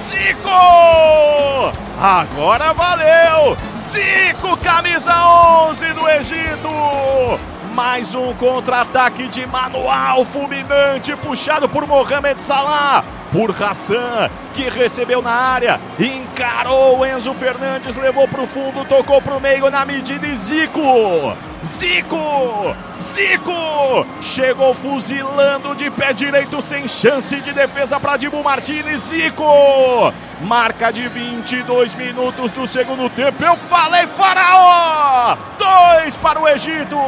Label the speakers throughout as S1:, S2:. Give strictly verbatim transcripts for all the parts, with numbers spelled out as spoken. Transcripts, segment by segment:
S1: Zico! Agora valeu! Zico, camisa onze do Egito! Mais um contra-ataque de manual fulminante puxado por Mohamed Salah. Por Hassan, que recebeu na área, encarou Enzo Fernandes, levou para o fundo, tocou para o meio na medida e Zico! Zico! Zico! Chegou fuzilando de pé direito sem chance de defesa para Dibu Martínez. Zico! Marca de vinte e dois minutos do segundo tempo. Eu falei faraó! Dois para o Egito,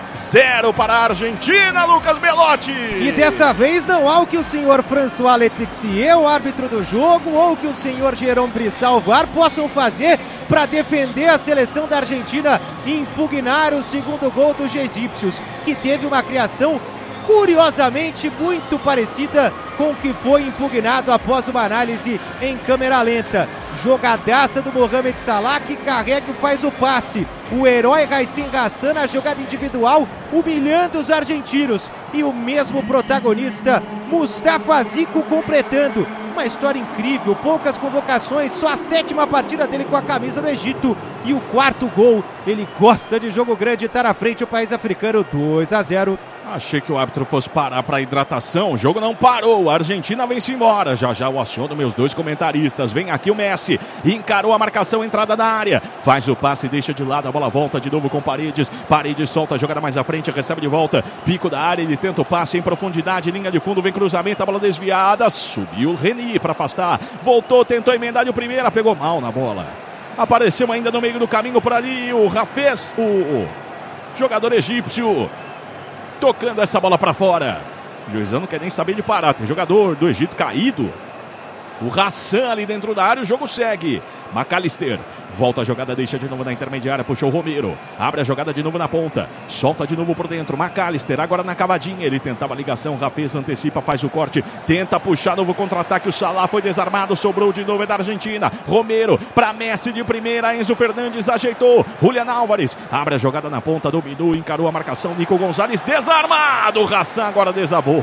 S1: zero para a Argentina, Lucas Belotti.
S2: E dessa vez não há o que o senhor François Letixier, o árbitro do jogo, ou o que o senhor Jérôme Brissal, V A R, possam fazer para defender a seleção da Argentina e impugnar o segundo gol dos egípcios, que teve uma criação curiosamente muito parecida com o que foi impugnado após uma análise em câmera lenta. Jogadaça do Mohamed Salah, que carrega e faz o passe. O herói Raicín Hassan na jogada individual, humilhando os argentinos. E o mesmo protagonista, Mustafa Zico, completando. Uma história incrível, poucas convocações, só a sétima partida dele com a camisa do Egito. E o quarto gol, ele gosta de jogo grande, está na frente o país africano, dois a zero.
S1: Achei que o árbitro fosse parar para hidratação, o jogo não parou, a Argentina vem-se embora. Já já eu aciono meus dois comentaristas, vem aqui o Messi, encarou a marcação, entrada da área, faz o passe, deixa de lado, a bola volta de novo com Paredes, Paredes solta a jogada mais à frente, recebe de volta, pico da área, ele tenta o passe em profundidade, linha de fundo, vem cruzamento, a bola desviada, subiu o Reni para afastar, voltou, tentou emendar de primeira, pegou mal na bola, apareceu ainda no meio do caminho por ali, o Hafez, o, o jogador egípcio, tocando essa bola para fora. O juizão não quer nem saber de parar. Tem jogador do Egito caído. O Hassan ali dentro da área. O jogo segue. McAllister volta a jogada, deixa de novo na intermediária. Puxou o Romero. Abre a jogada de novo na ponta. Solta de novo por dentro. McAllister agora na cavadinha. Ele tentava a ligação. Rafez antecipa, faz o corte. Tenta puxar novo contra-ataque. O Salah foi desarmado. Sobrou de novo é da Argentina. Romero para Messi de primeira. Enzo Fernandes ajeitou. Julian Álvares abre a jogada na ponta. Dominou, encarou a marcação. Nico Gonzalez desarmado. Hassan agora desabou.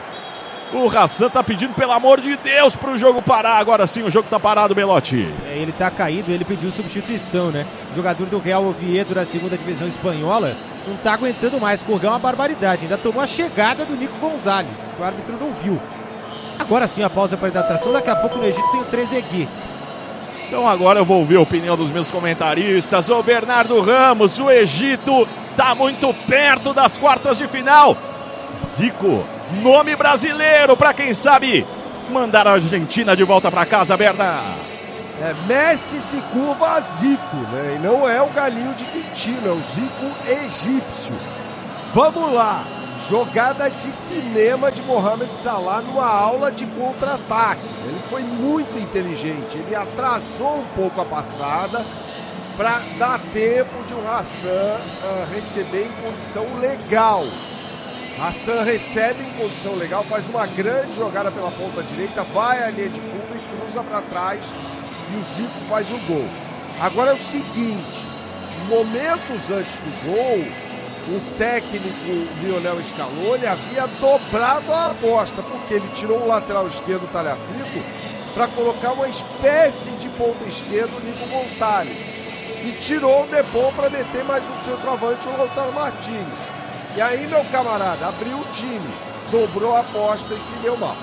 S1: O Hassan tá pedindo, pelo amor de Deus, pro jogo parar. Agora sim, o jogo tá parado, Belotti.
S2: É, ele tá caído, ele pediu substituição, né? O jogador do Real Oviedo da segunda divisão espanhola não tá aguentando mais. Correu uma barbaridade. Ainda tomou a chegada do Nico Gonzalez, que o árbitro não viu. Agora sim, a pausa para hidratação. Daqui a pouco no Egito tem o Trezeguet.
S1: Então agora eu vou ouvir a opinião dos meus comentaristas. O Bernardo Ramos, o Egito tá muito perto das quartas de final. Zico, nome brasileiro para quem sabe mandar a Argentina de volta para casa, Berna.
S3: É Messi se curva a Zico, né? E não é o galinho de Quintino, é o Zico egípcio. Vamos lá, jogada de cinema de Mohamed Salah numa aula de contra-ataque. Ele foi muito inteligente, ele atrasou um pouco a passada para dar tempo de o Hassan uh, receber em condição legal. Hassan recebe em condição legal, faz uma grande jogada pela ponta direita, vai à linha de fundo e cruza para trás e o Zico faz o gol. Agora é o seguinte, momentos antes do gol, o técnico Lionel Scaloni havia dobrado a aposta, porque ele tirou o lateral esquerdo, Tagliafico, para colocar uma espécie de ponta esquerda, o Nico Gonzalez, e tirou o Depon para meter mais um centroavante, o Lautaro Martínez. E aí, meu camarada, abriu o time, dobrou a aposta e se deu mal.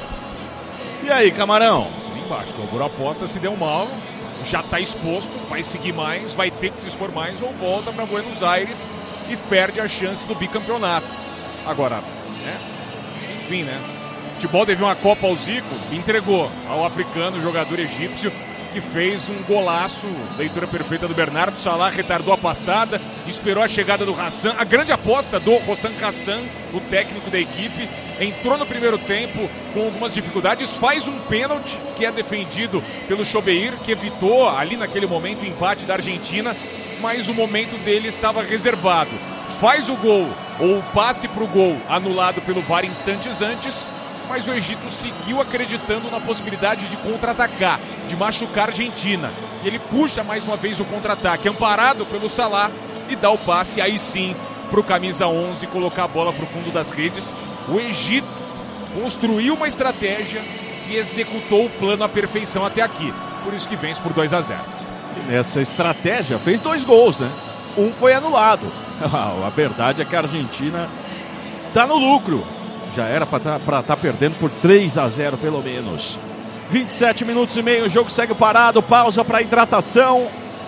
S1: E aí, Camarão?
S4: Sim, embaixo, dobrou a aposta, se deu mal, já está exposto, vai seguir mais, vai ter que se expor mais ou volta para Buenos Aires e perde a chance do bicampeonato. Agora, né? Enfim, né? O futebol devia uma Copa ao Zico, entregou ao africano, jogador egípcio, que fez um golaço, leitura perfeita do Bernardo. Salah retardou a passada, esperou a chegada do Hassan, a grande aposta do Hossam Hassan, o técnico da equipe, entrou no primeiro tempo com algumas dificuldades, faz um pênalti que é defendido pelo Chobeir, que evitou ali naquele momento o empate da Argentina, mas o momento dele estava reservado. Faz o gol, ou o passe para o gol, anulado pelo V A R instantes antes, mas o Egito seguiu acreditando na possibilidade de contra-atacar, de machucar a Argentina. E ele puxa mais uma vez o contra-ataque, amparado pelo Salah, e dá o passe aí sim para o camisa onze colocar a bola para o fundo das redes. O Egito construiu uma estratégia e executou o plano à perfeição até aqui. Por isso que vence por dois a zero.
S1: E nessa estratégia fez dois gols, né? Um foi anulado. A verdade é que a Argentina tá no lucro. Já era para estar tá, tá perdendo por três a zero pelo menos. vinte e sete minutos e meio, o jogo segue parado, pausa para hidratação.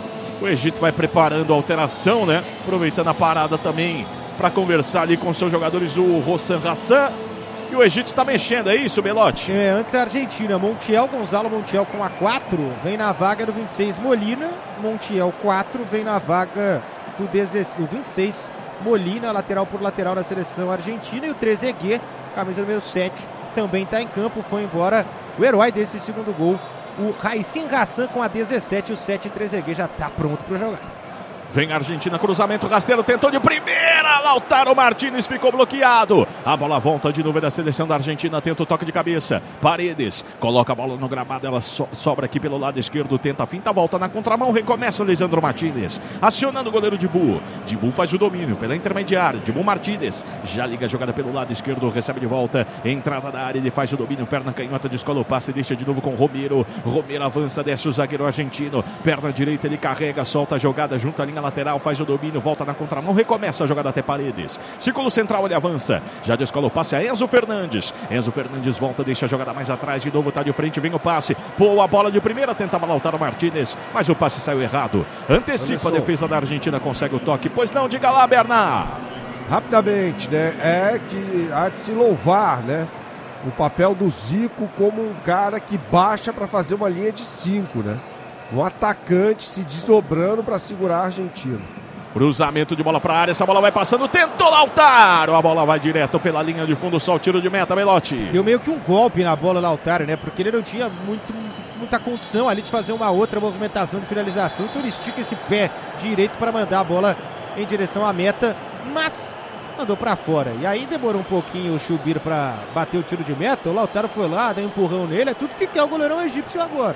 S1: O Egito vai preparando a alteração, né? Aproveitando a parada também para conversar ali com seus jogadores, o Rossan Hassan. E o Egito tá mexendo, é isso, Belotti?
S2: É, antes a Argentina, Montiel, Gonzalo Montiel com a quatro, vem na vaga do vinte e seis, Molina. Montiel quatro, vem na vaga do, dezesseis, do vinte e seis, Molina, lateral por lateral na seleção argentina. E o Trezeguet, camisa número sete, também está em campo. Foi embora o herói desse segundo gol, o Rossan Hassan com a dezessete. O sete, Trezeguet, já está pronto para jogar.
S1: Vem a Argentina, cruzamento rasteiro, tentou de primeira, Lautaro Martínez ficou bloqueado. A bola volta de novo da seleção da Argentina, tenta o toque de cabeça. Paredes, coloca a bola no gramado, ela so sobra aqui pelo lado esquerdo, tenta a finta, volta na contramão, recomeça Lisandro Martínez. Acionando o goleiro Dibu. Dibu faz o domínio pela intermediária, Dibu Martínez, já liga a jogada pelo lado esquerdo, recebe de volta, entrada da área, ele faz o domínio, perna canhota, descola o passe, deixa de novo com Romero. Romero avança, desce o zagueiro argentino, perna direita, ele carrega, solta a jogada junto à linha lateral, faz o domínio, volta na contramão, recomeça a jogada até Paredes. Círculo central, ele avança, já descola o passe a Enzo Fernandes. Enzo Fernandes volta, deixa a jogada mais atrás, de novo tá de frente, vem o passe, pô a bola de primeira, tentava Lautaro Martínez, mas o passe saiu errado. Antecipa a defesa da Argentina, consegue o toque, pois não, diga lá, Bernard.
S3: Rapidamente, né, é que há de se louvar, né, o papel do Zico como um cara que baixa para fazer uma linha de cinco, né? Um atacante se desdobrando para segurar a Argentina.
S1: Cruzamento de bola para a área, essa bola vai passando, tentou Lautaro, a bola vai direto pela linha de fundo, só o tiro de meta, Belotti.
S2: Deu meio que um golpe na bola Lautaro, né? Porque ele não tinha muito, muita condição ali de fazer uma outra movimentação de finalização, então ele estica esse pé direito para mandar a bola em direção à meta, mas mandou para fora. E aí demorou um pouquinho o Chubir para bater o tiro de meta, o Lautaro foi lá, deu um empurrão nele, é tudo que quer o goleirão egípcio agora.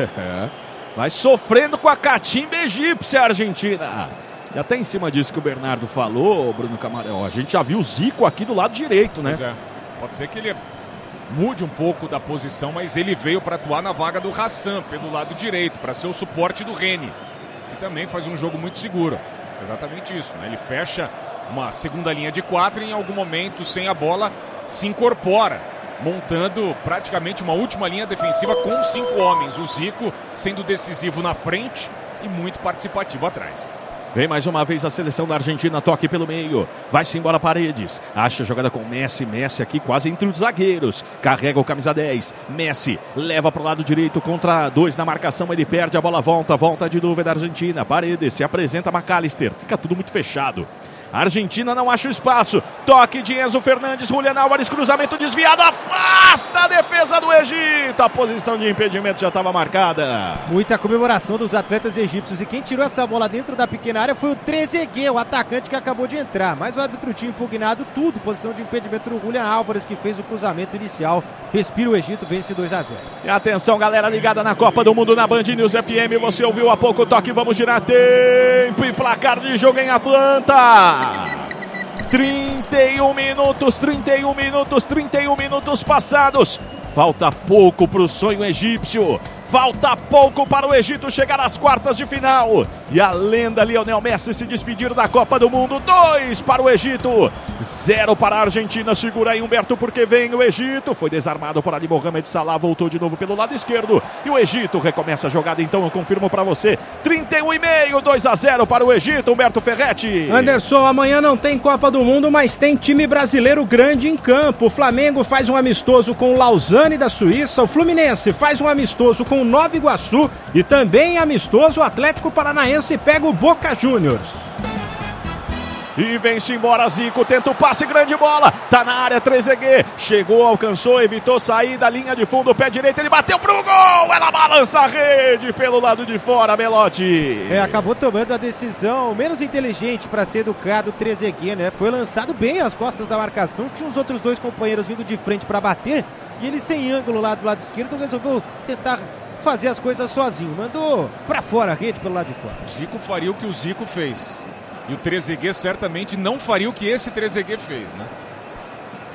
S1: Vai sofrendo com a catimba egípcia a Argentina. E até em cima disso que o Bernardo falou, Bruno Camarão, a gente já viu o Zico aqui do lado direito, né?
S4: Pois é. Pode ser que ele mude um pouco da posição, mas ele veio para atuar na vaga do Hassan, pelo lado direito, para ser o suporte do Reni, que também faz um jogo muito seguro. Exatamente isso, né? Ele fecha uma segunda linha de quatro e em algum momento, sem a bola, se incorpora, montando praticamente uma última linha defensiva com cinco homens. O Zico sendo decisivo na frente e muito participativo atrás.
S1: Vem mais uma vez a seleção da Argentina, toque pelo meio, vai-se embora Paredes, acha a jogada com Messi, Messi aqui quase entre os zagueiros, carrega o camisa dez, Messi leva para o lado direito contra dois na marcação, ele perde, a bola volta, volta de novo da Argentina, Paredes se apresenta McAllister, fica tudo muito fechado. A Argentina não acha o espaço. Toque de Enzo Fernandes, Julián Álvares, cruzamento desviado, afasta a defesa do Egito. A posição de impedimento já estava marcada.
S2: Muita comemoração dos atletas egípcios. E quem tirou essa bola dentro da pequena área foi o Trezeguet, o atacante que acabou de entrar. Mas o árbitro tinha impugnado tudo. Posição de impedimento do Julián Álvares, que fez o cruzamento inicial. Respira o Egito, vence dois a zero.
S1: E atenção, galera ligada na Copa do Mundo na Band News F M. Você ouviu há pouco o toque, vamos girar tempo e placar de jogo em Atlanta. trinta e um minutos, trinta e um minutos, trinta e um minutos passados. Falta pouco para o sonho egípcio. Falta pouco para o Egito chegar às quartas de final. E a lenda Lionel Messi se despedir da Copa do Mundo. Dois para o Egito, zero para a Argentina. Segura aí, Humberto, porque vem o Egito. Foi desarmado por Ali Mohamed Salah, voltou de novo pelo lado esquerdo. E o Egito recomeça a jogada, então eu confirmo para você. trinta e um e meio, dois a zero para o Egito, Humberto Ferretti.
S5: Anderson, amanhã não tem Copa do Mundo, mas tem time brasileiro grande em campo. O Flamengo faz um amistoso com o Lausanne da Suíça. O Fluminense faz um amistoso com o Nova Iguaçu e também amistoso o Atlético Paranaense pega o Boca Juniors.
S1: E vem-se embora Zico, tenta o passe, grande bola, tá na área, Trezeguet, chegou, alcançou, evitou sair da linha de fundo, pé direito, ele bateu pro gol, ela balança a rede pelo lado de fora, Belotti.
S2: É, acabou tomando a decisão menos inteligente para ser educado, Trezeguet, né? Foi lançado bem às costas da marcação, tinha os outros dois companheiros vindo de frente para bater, e ele sem ângulo lá do lado esquerdo resolveu tentar fazer as coisas sozinho, mandou para fora a rede pelo lado de fora.
S4: O Zico faria o que o Zico fez. E o Trezeguet certamente não faria o que esse Trezeguet fez, né?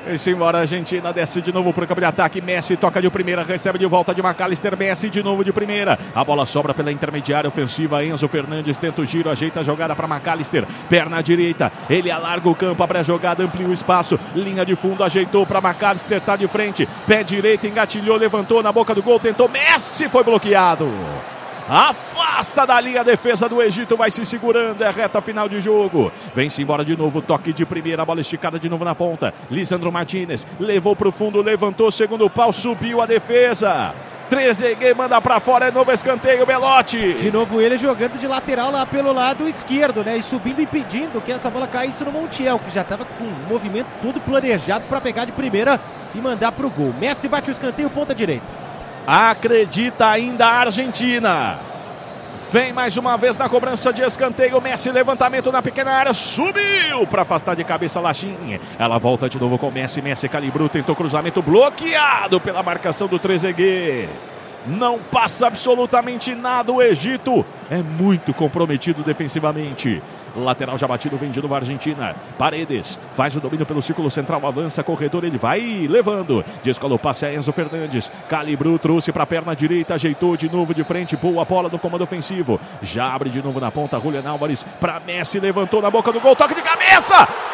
S1: Esse embora a Argentina, desce de novo para o campo de ataque. Messi toca de primeira, recebe de volta de McAllister. Messi de novo de primeira. A bola sobra pela intermediária ofensiva. Enzo Fernandes tenta o giro, ajeita a jogada para McAllister. Perna direita, ele alarga o campo, abre a jogada, amplia o espaço. Linha de fundo, ajeitou para McAllister, tá de frente. Pé direito, engatilhou, levantou na boca do gol, tentou. Messi foi bloqueado. Afasta da linha a defesa do Egito, vai se segurando, é reta final de jogo. Vem-se embora de novo, toque de primeira, bola esticada de novo na ponta. Lisandro Martinez levou para o fundo, levantou, segundo pau, subiu a defesa. Trezeguet manda pra fora, é novo escanteio, Belotti.
S2: De novo ele jogando de lateral lá pelo lado esquerdo, né? E subindo e impedindo que essa bola caísse no Montiel, que já estava com um movimento todo planejado para pegar de primeira e mandar pro gol. Messi bate o escanteio, ponta direita.
S1: Acredita ainda a Argentina. Vem mais uma vez na cobrança de escanteio. Messi, levantamento na pequena área. Subiu para afastar de cabeça Lachin. Ela volta de novo com Messi. Messi calibrou, tentou cruzamento bloqueado pela marcação do Trezeguet. Não passa absolutamente nada. O Egito é muito comprometido defensivamente. Lateral já batido, vem de novo a Argentina. Paredes faz o domínio pelo círculo central, avança, corredor, ele vai levando. Descola o passe a Enzo Fernandes. Calibrou, trouxe para a perna direita, ajeitou de novo de frente, boa bola do comando ofensivo. Já abre de novo na ponta, Julián Álvares para Messi, levantou na boca do gol, toque de cabeça.